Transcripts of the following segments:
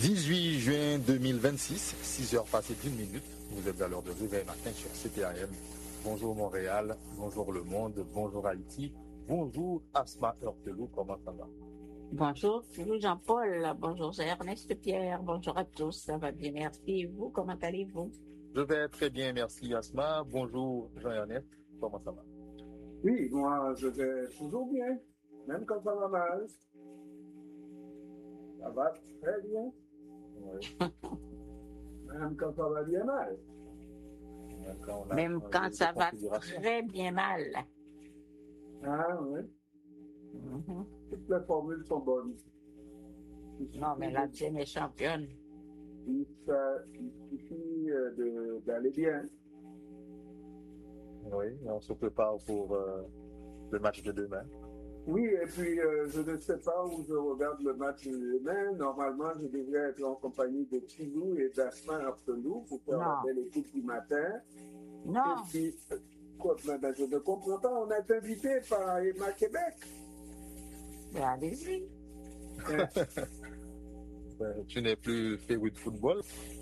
18 juin 2026, 6 heures passées d'une minute. Vous êtes à l'heure de réveil matin sur CPAM. Bonjour Montréal, bonjour le monde, bonjour Haïti, bonjour Asma Heurtelou, comment ça va? Bonjour, bonjour Jean-Paul, bonjour Ernest Pierre, bonjour à tous, ça va bien, merci. Et vous, comment allez-vous? Je vais très bien, merci Asma. Bonjour Jean-Ernest, comment ça va? Oui, moi je vais toujours bien, même quand ça va mal. Ça va très bien. Oui. Même quand ça va bien mal. Même quand ça va très bien mal. Ah oui. Mhm. Toutes les formules sont bonnes. Non, mais la tienne est championne. Il suffit d'aller bien. Oui, on se prépare pour le match de demain. Oui, et puis je ne sais pas où je regarde le match de demain. Normalement, je devrais être en compagnie de Chilou et d'Asma Heurtelou pour faire la belle écoute du matin. Non. Et puis, je ne comprends pas, on est invité par Emma Québec. Ben, allez-y. Tu n'es plus féru de football.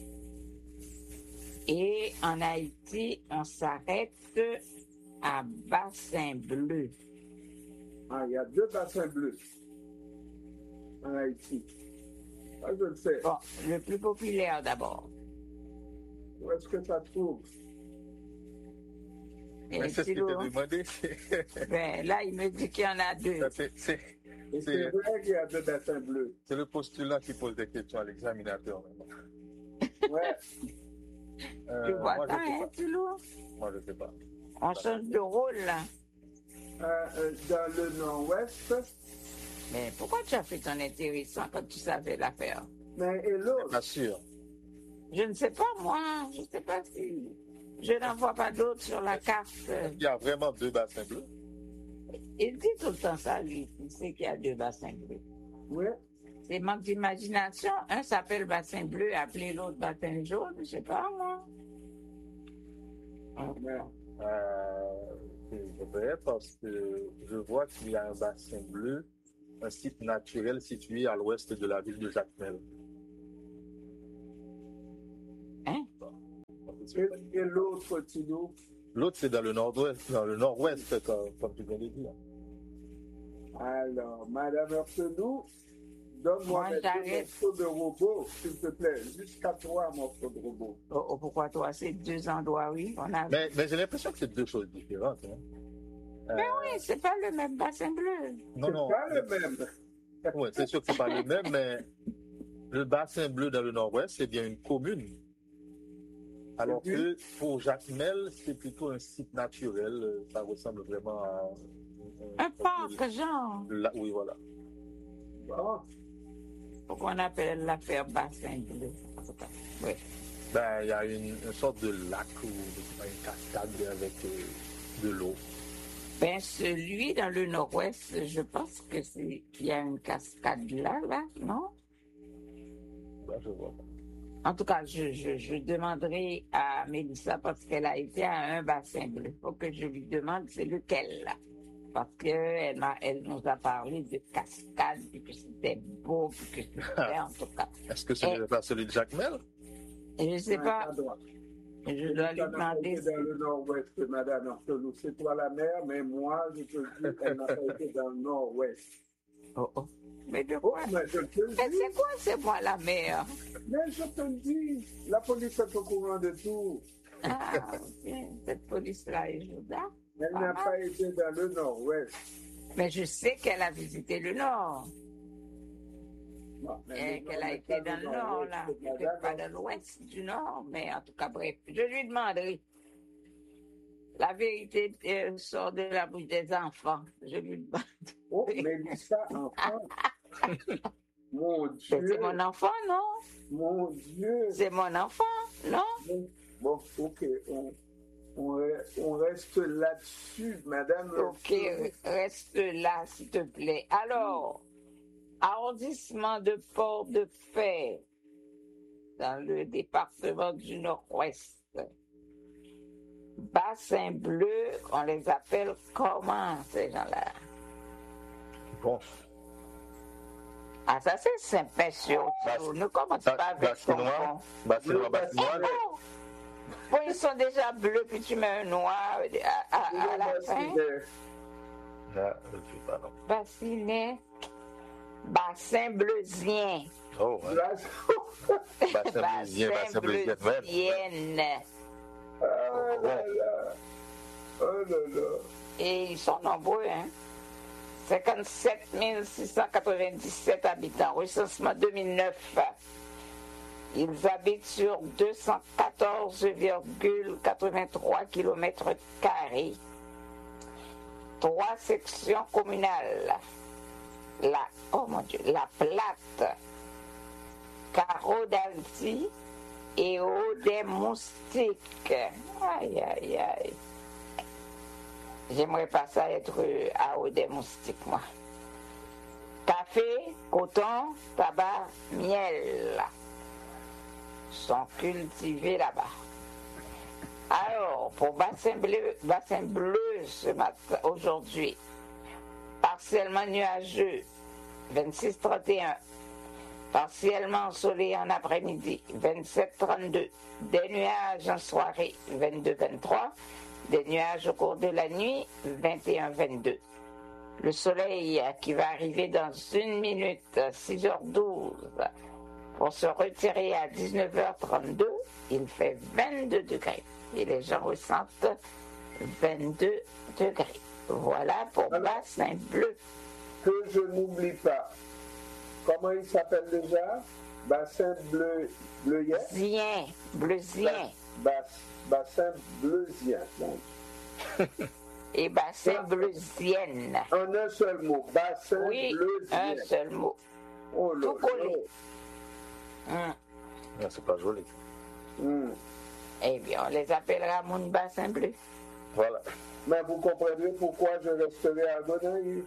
Et en Haïti, on s'arrête à Bassin Bleu. Ah, il y a 2 bassins bleus en Haïti. Ah, je le sais. Bon, le plus populaire d'abord. Où est-ce que ça se trouve? Mais c'est ce qui t'est demandé. Ben, là, il me dit qu'il y en a 2. C'est vrai qu'il y a 2 bassins bleus. C'est le postulat qui pose des questions à l'examinateur. Ouais. Tu vois ça, hein, Tulou? Moi, je ne sais pas. On change de rôle, là. Dans le nord-ouest. Mais pourquoi tu as fait ton intéressant quand tu savais l'affaire? Mais et l'autre? Pas sûr. Je ne sais pas, moi. Je ne sais pas si... Je n'en vois pas d'autres sur la carte. Il y a vraiment 2 bassins bleus. Il dit tout le temps ça, lui. Il sait qu'il y a 2 bassins bleus. Oui. C'est manque d'imagination. Un s'appelle bassin bleu, appelé l'autre bassin jaune. Je ne sais pas, moi. C'est vrai parce que je vois qu'il y a un bassin bleu, un site naturel situé à l'ouest de la ville de Jacmel. Hein? Et l'autre, Tino? L'autre, c'est dans le nord-ouest, comme tu viens de dire. Alors, Madame Heurtelou, donne-moi un morceau de robot, s'il te plaît. Jusqu'à 3 morceaux de robot. Oh, pourquoi toi, c'est 2 endroits, oui. Mais j'ai l'impression que c'est 2 choses différentes. Hein. Mais oui, c'est pas le même bassin bleu. Non. C'est pas le même. Oui, c'est sûr que c'est pas le même, mais le bassin bleu dans le nord-ouest, c'est bien une commune. Alors que pour Jacmel, c'est plutôt un site naturel. Ça ressemble vraiment à... Un parc, genre. Oui, voilà. Bon. Pourquoi on appelle l'affaire bassin bleu? Oui. Ben, il y a une sorte de lac ou une cascade avec de l'eau. Ben, celui dans le nord-ouest, je pense que il y a une cascade là, non? Ben, je vois pas. En tout cas, je demanderai à Mélissa parce qu'elle a été à un bassin bleu. Il faut que je lui demande c'est lequel là. Parce qu'elle nous a parlé de cascade, puis que c'était beau, puis que c'était en tout cas. Est-ce que ce n'est pas celui de Jacmel? Je ne sais pas. Je dois lui demander. Dans le nord-ouest, Madame Heurtelou, c'est toi la mère, mais moi, je te dis qu'elle n'a pas été dans le nord-ouest. Oh. Mais de quoi? Mais je te le dis. Mais c'est quoi, c'est moi la mère? Mais je te le dis, la police est au courant de tout. Ah, bien, cette police-là est Judas. Elle n'a pas été dans le nord-ouest. Mais je sais qu'elle a visité le nord. Non, qu'elle a été dans le nord, là. Peut-être pas dans l'ouest du nord, mais en tout cas, bref, je lui demanderai. La vérité sort de la bouche des enfants. Je lui demande. Oh, Mélissa, enfant. Mon Dieu. C'est mon enfant, non? Mon Dieu. C'est mon enfant, non? Bon, ok. On reste là-dessus, Madame. Ok, reste là, s'il te plaît. Alors, arrondissement de Port-de-Paix, dans le département du Nord-Ouest. Bassin bleu, on les appelle comment, ces gens-là? Bon. Ah, ça c'est simple, monsieur. Ne commence pas avec ton fond. Bassin noir, bassin noir. Bon, ils sont déjà bleus, puis tu mets un noir à la fin. Non, je ne sais pas, non. Bassinet, bassin bleusien. Oh, ouais. Bassin bleusien, bassin bleusien. bleusienne. Oh là là. Oh là là. Et ils sont nombreux, hein. 57 697 habitants, recensement 2009. Ils habitent sur 214,83 km². 3 sections communales. Oh mon Dieu, La Plate, Carreau d'Alti et Eau des Moustiques. Aïe, aïe, aïe. J'aimerais pas ça être à Eau des Moustiques, moi. Café, coton, tabac, miel sont cultivés là-bas. Alors, pour bassin bleu ce matin, aujourd'hui, partiellement nuageux, 26-31, partiellement ensoleillé en après-midi, 27-32, des nuages en soirée, 22-23, des nuages au cours de la nuit, 21-22. Le soleil qui va arriver dans 1 minute, 6h12, pour se retirer à 19h32, il fait 22 degrés. Et les gens ressentent 22 degrés. Voilà pour bassin bleu. Que je n'oublie pas. Comment il s'appelle déjà? Bassin bleusien? Bleusien. Bassin bleusien. Et bassin bleusienne. En un seul mot. Bassin bleusien. Un seul mot. Oh là. Tout collé. C'est pas joli. Eh bien, on les appellera mon bassin bleu. Voilà. Mais vous comprenez pourquoi je resterai à Gonaïves?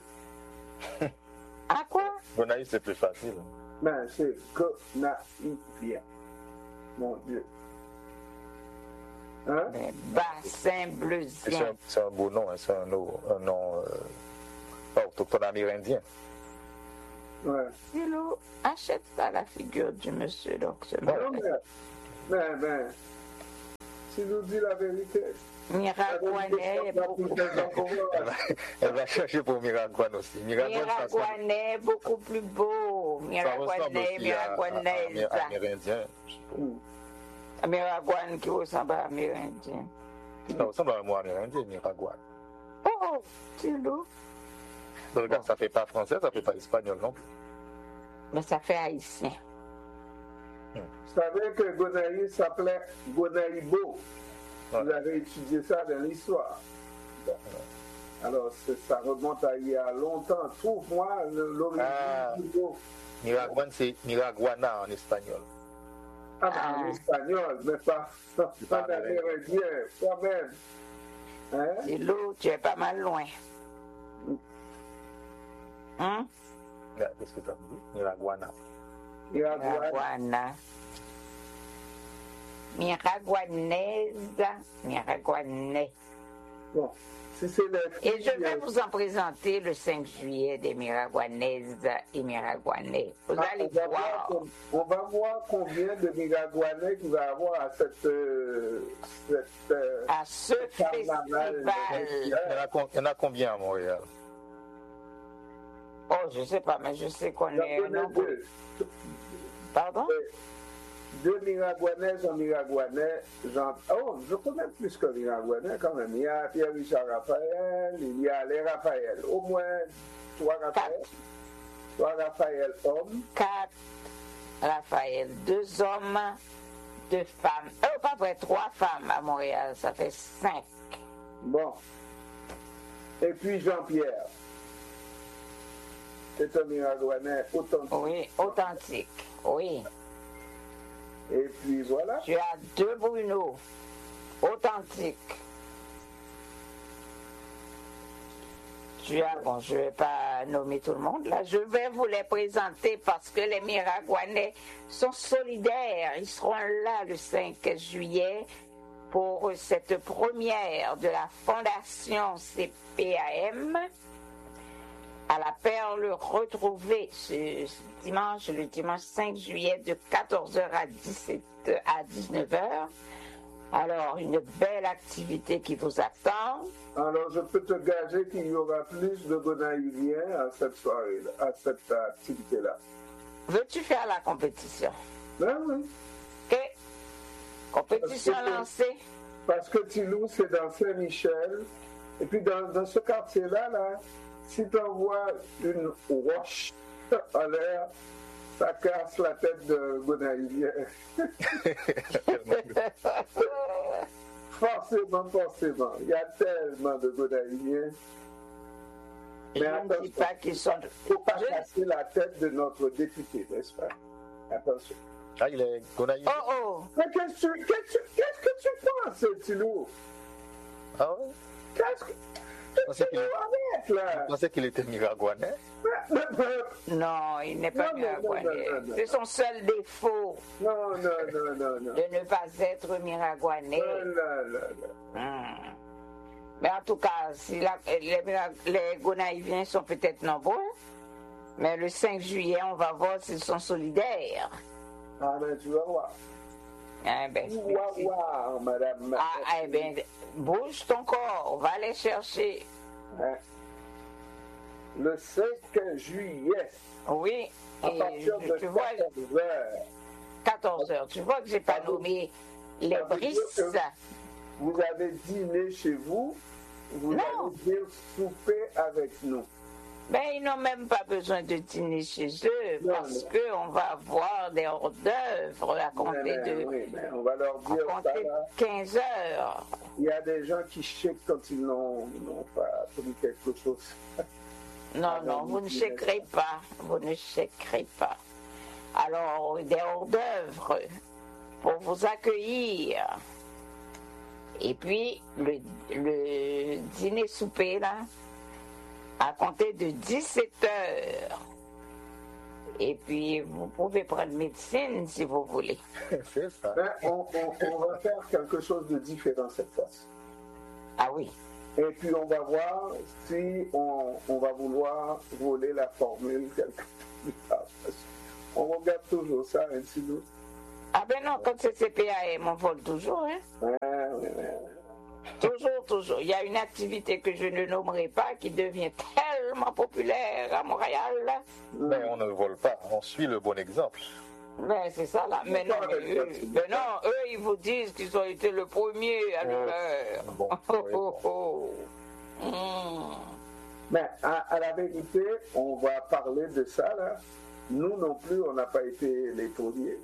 À quoi? Gonaïves, c'est plus facile. Mais c'est Gonaïves. Mon Dieu. Hein? Bassin bleusien. C'est un beau nom, hein, c'est un nom autochtone amérindien. Ouais. Silo, achète pas la figure du monsieur, donc ce Non, mais, si nous dit la vérité. Miragouanais, Elle va chercher pour Miragouane aussi. Miragouanais, beaucoup plus beau. Miragouanais, amérindien. Miragouane qui ressemble à amérindien. Ça ressemble à un mot amérindien, Miragouane. Oh, Silo. Regarde, ça fait pas français, ça fait pas espagnol non plus. Mais ça fait haïtien. Vous savez que Gonaïves s'appelait Gonaïbo. Vous avez étudié ça dans l'histoire. Alors, ça remonte à il y a longtemps. Trouve-moi l'origine du mot. Miragouane, c'est Miraguana en espagnol. En espagnol, mais pas en amérindien, quand même. Hein? Silo, tu es pas mal loin. Qu'est-ce que tu as dit? Miraguana. Miragouana. Miragouanaise. Miragouanais. Bon, si c'est et je vais vous en présenter le 5 juillet des Miragouanaises et Miragouanais. Vous allez voir. On va voir combien de Miragouanais qu'il va y avoir à à ce festival. Il y en a combien à Montréal? Oh, je ne sais pas, mais je sais qu'on est... deux. Pardon? 2 Miragouanaises en Miragouanais. Je connais plus que Miragouanais quand même. Il y a Pierre-Richard Raphaël, il y a les Raphaël. Au moins 3 Raphaël. 3 Raphaël hommes. 4 Raphaël. 2 hommes, 2 femmes. Pas vrai, 3 femmes à Montréal. Ça fait 5. Bon. Et puis Jean-Pierre. C'est un Miragouanais authentique. Oui, authentique. Oui. Et puis voilà. Tu as 2 Bruno. Authentiques. Tu as, bon, je ne vais pas nommer tout le monde là, je vais vous les présenter parce que les Miragouanais sont solidaires. Ils seront là le 5 juillet pour cette première de la Fondation CPAM. à la perle retrouvée ce dimanche, le dimanche 5 juillet de 14h à 19h. Alors, une belle activité qui vous attend. Alors, je peux te gager qu'il y aura plus de Gonaïviens à cette soirée, à cette activité-là. Veux-tu faire la compétition? Ben oui. OK. Compétition lancée. Parce que Tilou, c'est dans Saint-Michel. Et puis, dans ce quartier-là, là, si tu envoies une roche en l'air, ça casse la tête de Gonaïvien. Forcément. Il y a tellement de Gonaïviens. Mais attention, il ne faut pas casser la tête de notre député, n'est-ce pas? Attention. Ah, il est Gonaïvien. Oh! Mais qu'est-ce que tu penses, Tilou? Ah ouais? Qu'est-ce que tu veux avec, là? Je pensais qu'il était Miraguanais. Non, il n'est pas Miraguanais. C'est son seul défaut. Non. De ne pas être Miraguanais. Mais en tout cas, si les Gonaïviens sont peut-être nombreux, mais le 5 juillet, on va voir s'ils sont solidaires. Ah ben, tu vas voir. Tu vas voir, madame. Ah, ben, bouge ton corps, va les chercher. Le 5 juillet. Oui, à partir de 14h. Tu vois que j'ai pas nommé les brises. Vous avez dîné chez vous, vous allez bien souper avec nous. Mais ils n'ont même pas besoin de dîner chez eux parce qu'on va avoir des hors d'œuvre à compter on va leur dire à compter de 15 heures. Il y a des gens qui chèquent quand ils n'ont pas pris quelque chose. Non, vous ne chèquerez pas. Vous ne chèquerez pas. Alors, des hors d'œuvre pour vous accueillir. Et puis, le dîner-souper, là, à compter de 17h. Et puis, vous pouvez prendre médecine si vous voulez. C'est ça. On va faire quelque chose de différent cette fois. Ah oui. Et puis, on va voir si on va vouloir voler la formule quelque peu plus tard. On regarde toujours ça, ainsi de suite. Ah ben non, quand c'est CPAM, on vole toujours, hein? Oui. Toujours. Il y a une activité que je ne nommerai pas qui devient tellement populaire à Montréal. Mais on ne vole pas, on suit le bon exemple. Mais c'est ça là. Mais non, eux, ils vous disent qu'ils ont été le premier à le faire. Bon, Mais à la vérité, on va parler de ça là. Nous non plus, on n'a pas été les premiers.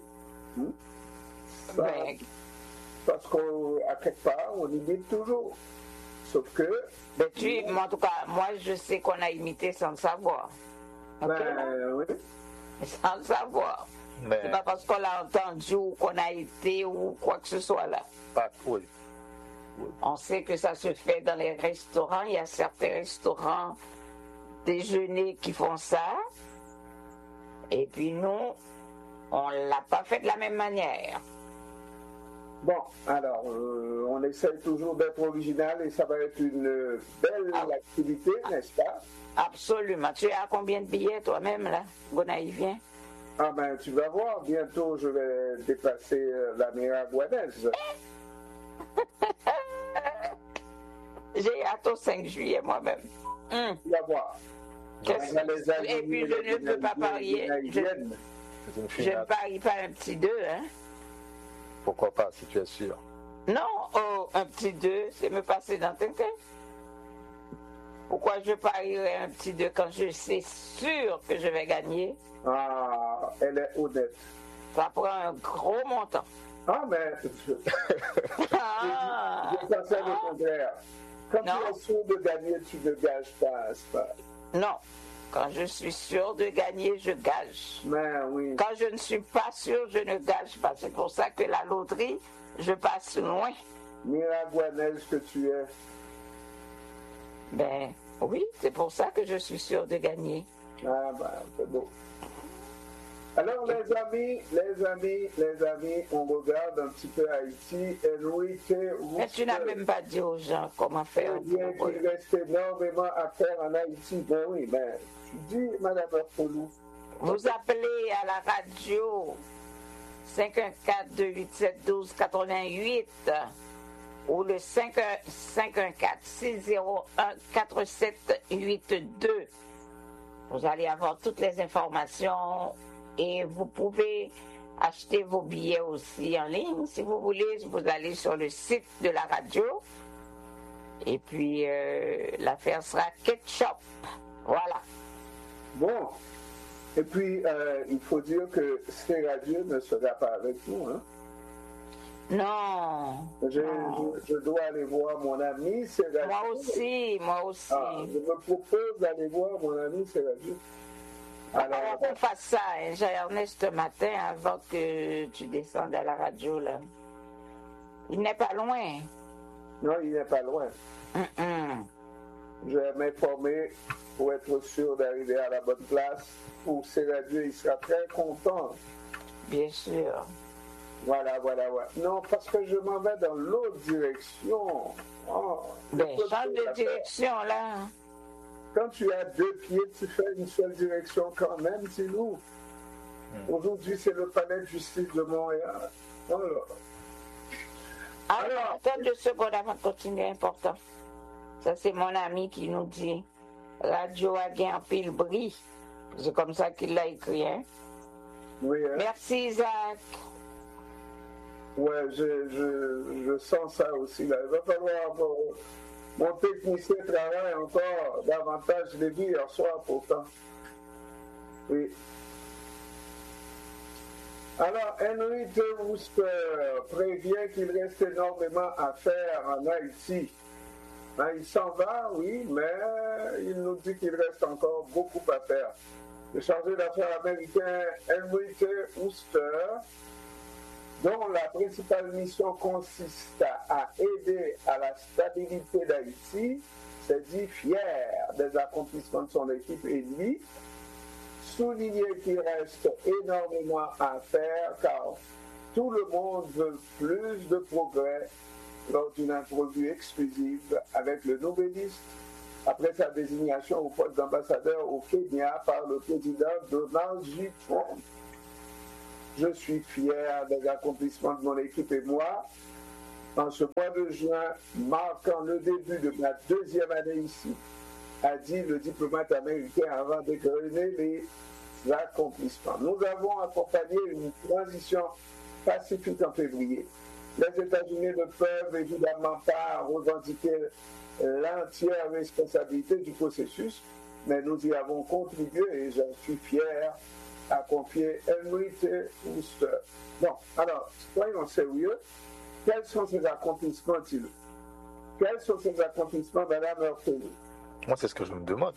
Parce qu'à quelque part, on imite toujours. Sauf que... en tout cas, moi, je sais qu'on a imité sans le savoir. Oui. Sans le savoir. Mais... C'est pas parce qu'on l'a entendu ou qu'on a été ou quoi que ce soit là. Oui. On sait que ça se fait dans les restaurants. Il y a certains restaurants déjeuner qui font ça. Et puis nous, on ne l'a pas fait de la même manière. Bon, alors, on essaie toujours d'être original et ça va être une belle activité, n'est-ce pas? Absolument. Tu es à combien de billets toi-même, là, Gonaïvien? Ah ben, tu vas voir, bientôt je vais dépasser la Miraguanaise. J'ai hâte au 5 juillet moi-même. Tu vas voir. Et puis je ne peux pas parier. Je ne parie pas un petit 2, hein? Pourquoi pas, si tu es sûr? Non, un petit 2, c'est me passer dans Tintin. Pourquoi je parierais un petit 2 quand je sais sûr que je vais gagner? Ah, elle est honnête. Ça prend un gros montant. Ah, mais... je pensais le contraire. Quand tu es sûr de gagner, tu ne gages pas, n'est-ce pas? Non. Quand je suis sûr de gagner, je gage. Mais oui. Quand je ne suis pas sûr, je ne gage pas. C'est pour ça que la loterie, je passe loin. Miraguanaise que tu es. Ben oui, c'est pour ça que je suis sûr de gagner. Ah ben, c'est beau. Alors les amis, on regarde un petit peu Haïti. Mais tu n'as même pas dit aux gens comment faire. Il reste énormément à faire en Haïti. Ben oui, ben, tu dis, Madame Orpolou. Vous appelez à la radio 514-287-1288 ou le 514-601-4782. Vous allez avoir toutes les informations et vous pouvez acheter vos billets aussi en ligne. Si vous voulez, vous allez sur le site de la radio et puis l'affaire sera ketchup. Voilà. Bon. Et puis, il faut dire que ces radios ne sera pas avec nous. Hein? Non. Je dois aller voir mon ami Séragio. Moi aussi. Ah, je me propose d'aller voir mon ami Séragio. Alors, on fasse ça, hein. J'ai Ernest ce matin avant que tu descendes à la radio, là. Il n'est pas loin. Non, il n'est pas loin. Je vais m'informer pour être sûr d'arriver à la bonne place. Pour Séragio, il sera très content. Bien sûr. Voilà. Non, parce que je m'en vais dans l'autre direction. Oh, change de direction, là. Quand tu as deux pieds, tu fais une seule direction quand même, c'est nous. Aujourd'hui, c'est le palais de justice de Montréal. Alors, attends 2 secondes avant de continuer, important. Ça, c'est mon ami qui nous dit Radio a gagné en pile bris. C'est comme ça qu'il l'a écrit, hein? Oui, hein? Merci, Isaac. Ouais, je sens ça aussi. Là. Il va falloir mon technicien travaille encore davantage. Je l'ai vu hier soir pourtant. Oui. Alors, Henry de Wooster prévient qu'il reste énormément à faire en Haïti. Hein, il s'en va, oui, mais il nous dit qu'il reste encore beaucoup à faire. Le chargé d'affaires américain Henry T. Wooster, dont la principale mission consiste à aider à la stabilité d'Haïti, s'est dit fier des accomplissements de son équipe et lui, souligner qu'il reste énormément à faire car tout le monde veut plus de progrès lors d'une entrevue exclusive avec le Nouvelliste après sa désignation au poste d'ambassadeur au Kenya par le président Donald J. Trump. Je suis fier des accomplissements de mon équipe et moi. En ce mois de juin, marquant le début de ma 2e année ici, a dit le diplomate américain avant d'égrener les accomplissements. Nous avons accompagné une transition pacifique en février. Les États-Unis ne peuvent évidemment pas revendiquer l'entière responsabilité du processus, mais nous y avons contribué et j'en suis fier, a confié Henry T. Wooster. Bon, alors, soyons sérieux. Quels sont ces accomplissements, Thilo? Quels sont ces accomplissements, Madame Orpolou? Moi, c'est ce que je me demande.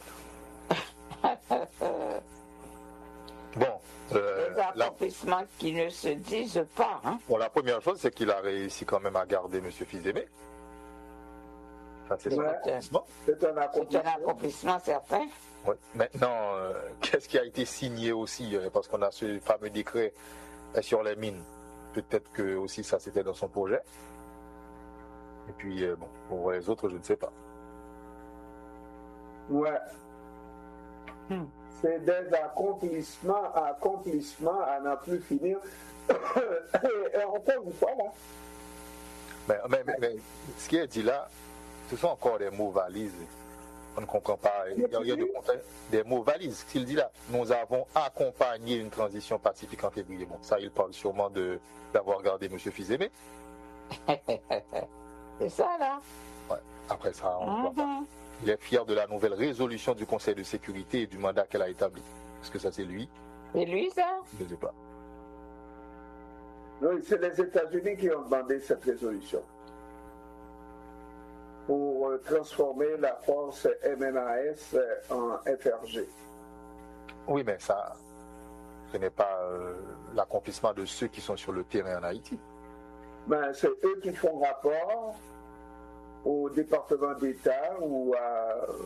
Bon. Les accomplissements qui ne se disent pas. Hein? Bon, la première chose, c'est qu'il a réussi quand même à garder M. Fils-Aimé. Enfin, c'est son accomplissement. C'est un accomplissement certain. Ouais. Maintenant, qu'est-ce qui a été signé aussi? Parce qu'on a ce fameux décret sur les mines. Peut-être que aussi ça, c'était dans son projet. Et puis, bon, pour les autres, je ne sais pas. Ouais. C'est des accomplissements à n'en plus finir. Et encore une fois, là. Mais ce qui est dit là, ce sont encore des mots valises. On ne comprend pas. Il y a rien de concret. Des mots valises. S'il dit là, nous avons accompagné une transition pacifique en février. Bon, ça, il parle sûrement d'avoir gardé M. Fils-Aimé. C'est ça, là. Ouais. Après ça, on ne voit pas. Il est fier de la nouvelle résolution du Conseil de sécurité et du mandat qu'elle a établi. Est-ce que ça, c'est lui? C'est lui, ça? Je ne sais pas. Oui, c'est les États-Unis qui ont demandé cette résolution pour transformer la force MNAS en FRG. Oui, mais ça, ce n'est pas l'accomplissement de ceux qui sont sur le terrain en Haïti. Ben, c'est eux qui font rapport au département d'État ou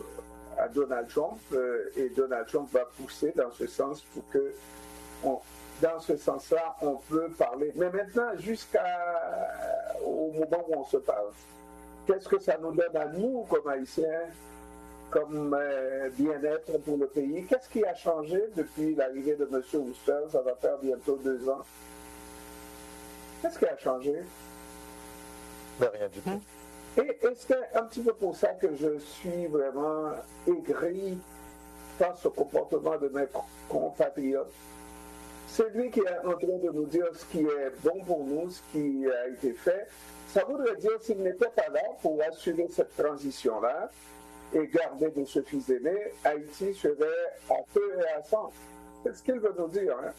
à Donald Trump, et Donald Trump va pousser dans ce sens pour que dans ce sens-là, on peut parler. Mais maintenant, jusqu'au moment où on se parle, qu'est-ce que ça nous donne à nous, comme Haïtiens, comme bien-être pour le pays? Qu'est-ce qui a changé depuis l'arrivée de M. Worcester? Ça va faire bientôt 2 ans. Qu'est-ce qui a changé? Ben, rien du tout. Et c'est un petit peu pour ça que je suis vraiment aigri face au comportement de mes compatriotes. C'est lui qui est en train de nous dire ce qui est bon pour nous, ce qui a été fait. Ça voudrait dire s'il n'était pas là pour assurer cette transition-là et garder de ce fils aîné, Haïti serait à feu et à sang. C'est ce qu'il veut nous dire. Hein?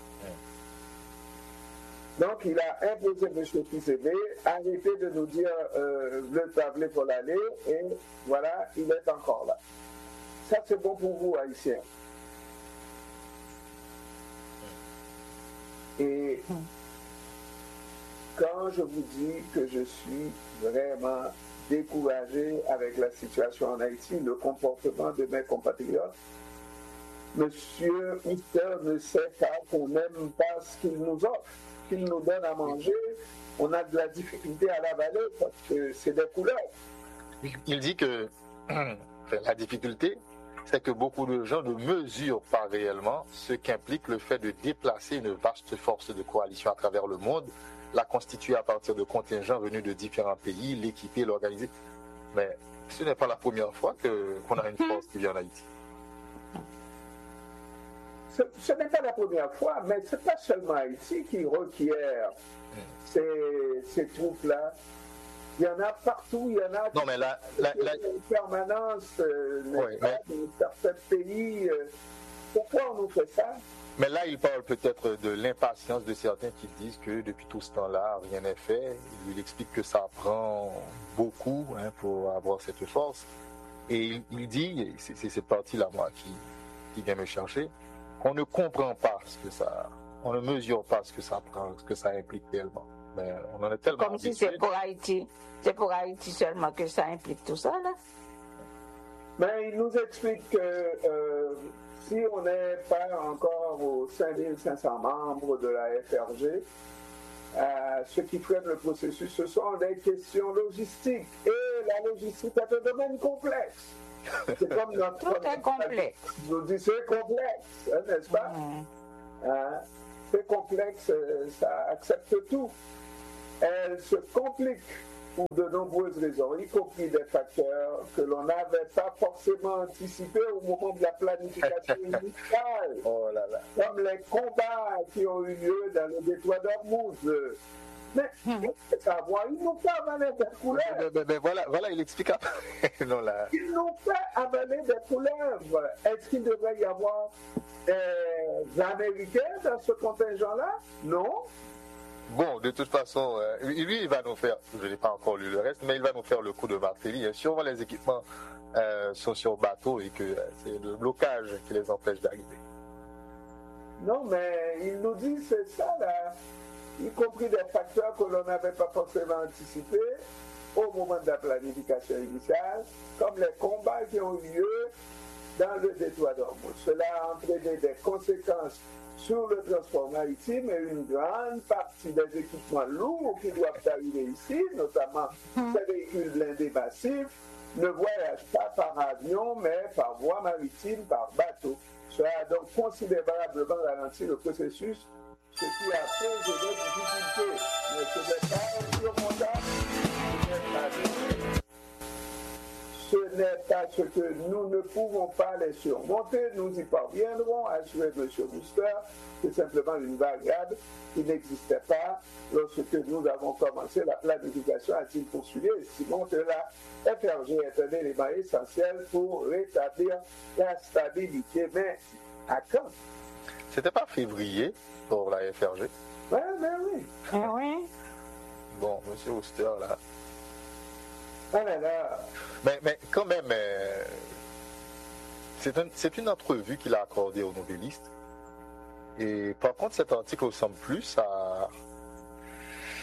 Donc, il a imposé M. Fils-Aimé, arrêtez de nous dire le tablé pour l'aller, et voilà, il est encore là. Ça, c'est bon pour vous, Haïtiens. Et quand je vous dis que je suis vraiment découragé avec la situation en Haïti, le comportement de mes compatriotes, M. Worcester ne sait pas qu'on n'aime pas ce qu'il nous offre, qu'il nous donne à manger. On a de la difficulté à l'avaler parce que c'est des couleurs. Il dit que la difficulté, c'est que beaucoup de gens ne mesurent pas réellement ce qu'implique le fait de déplacer une vaste force de coalition à travers le monde, la constituer à partir de contingents venus de différents pays, l'équiper, l'organiser. Mais ce n'est pas la première fois qu'on a une force qui vient en Haïti. Ce n'est pas la première fois, mais ce n'est pas seulement Haïti qui requiert ces troupes-là. Il y en a partout, il y en a non, mais une permanence dans certains pays. Pourquoi on nous fait ça? Mais là, il parle peut-être de l'impatience de certains qui disent que depuis tout ce temps-là, rien n'est fait. Il explique que ça prend beaucoup pour avoir cette force. Et il dit, c'est cette partie-là, moi, qui vient me chercher, qu'on ne comprend pas ce que ça... On ne mesure pas ce que ça prend, ce que ça implique réellement. Mais on en est tellement comme si c'est pour Haïti. C'est pour Haïti seulement que ça implique tout ça, là. Mais il nous explique que si on n'est pas encore aux 5500 membres de la FRG, ce qui freine le processus, ce sont des questions logistiques. Et la logistique est un domaine complexe. C'est comme notre... Tout est complexe. Je vous dis, c'est complexe, hein, n'est-ce pas? C'est complexe, ça accepte tout. Elle se complique pour de nombreuses raisons, y compris des facteurs que l'on n'avait pas forcément anticipés au moment de la planification initiale, comme les combats qui ont eu lieu dans le détroit d'Ormuz. Mais savoir, ils n'ont pas avalé des couleuvres. Mais voilà, il explique après. Non, là. Ils n'ont pas avalé des couleuvres. Est-ce qu'il devrait y avoir des Américains dans ce contingent-là? Non. Bon, de toute façon, lui, il va nous faire, je n'ai pas encore lu le reste, mais il va nous faire le coup de martelly. Sûrement les équipements sont sur bateau et que c'est le blocage qui les empêche d'arriver. Non, mais il nous dit c'est ça, là, y compris des facteurs que l'on n'avait pas forcément anticipés au moment de la planification initiale, comme les combats qui ont eu lieu dans le détroit d'Ormuz. Cela a entraîné des conséquences sur le transport maritime et une grande partie des équipements lourds qui doivent arriver ici, notamment ces véhicules blindés massifs, ne voyagent pas par avion, mais par voie maritime, par bateau. Cela a donc considérablement ralenti le processus, ce qui a posé des difficultés. Mais ce n'est pas insurmontable, ce n'est pas ce que nous ne pouvons pas les surmonter. Nous y parviendrons, a assuré M. Worcester. C'est simplement une variable qui n'existait pas lorsque nous avons commencé la planification, a-t-il poursuivi, estimant que la FRG est un élément essentiel pour rétablir la stabilité. Mais à quand? C'était pas février pour la FRG? Oui, mais oui. Oui. Bon, M. Worcester, là. Ah là là. Mais quand même, c'est une entrevue qu'il a accordée aux novélistes. Et par contre, cet article ressemble plus à...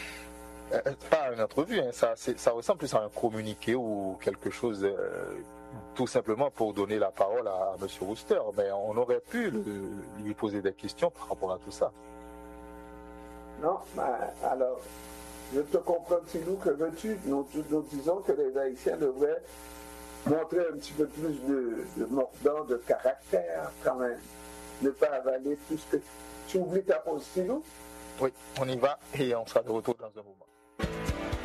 pas à une entrevue, ça ressemble plus à un communiqué ou quelque chose tout simplement pour donner la parole à M. Wooster. Mais on aurait pu lui poser des questions par rapport à tout ça. Non, alors, je te comprends, Tilou, que veux-tu? Nous disons que les Haïtiens devraient montrer un petit peu plus de mordant, de caractère quand même. Ne pas avaler plus que... Tu oublies ta pause, Tilou? Oui, on y va et on sera de retour dans un moment.